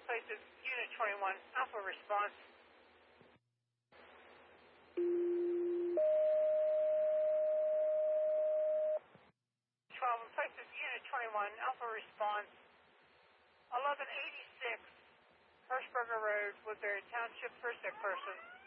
places, Unit 21, Alpha response. 12 places, Unit 21, Alpha response. 1186 Hirschberger Road, Woodbury Township, first sick person.